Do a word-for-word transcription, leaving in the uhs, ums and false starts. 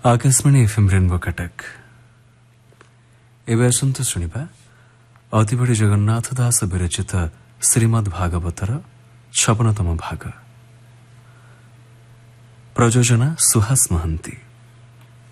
Akashvani FM rainbow Cuttack एवं आसंतु शुणिबा अतिबड़ी जगन्नाथ दास विरचित श्रीमद् भागवतर छपनतम भाग। प्रयोजना सुहास महंती।